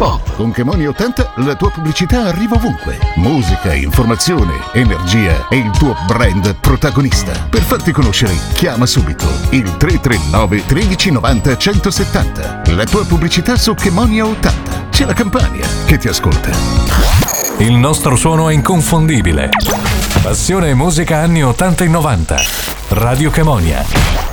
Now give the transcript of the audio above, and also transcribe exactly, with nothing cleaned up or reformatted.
Pop. Con Chemonia ottanta la tua pubblicità arriva ovunque. Musica, informazione, energia e il tuo brand protagonista. Per farti conoscere, chiama subito il tre tre nove tredici novanta centosettanta. La tua pubblicità su Chemonia ottanta. C'è la Campania che ti ascolta. Il nostro suono è inconfondibile. Passione e musica anni ottanta e novanta. Radio Chemonia.